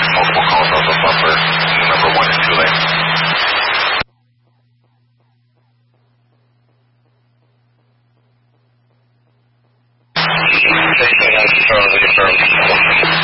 multiple calls off the buffer, number 1 and 2 lane. Confirm.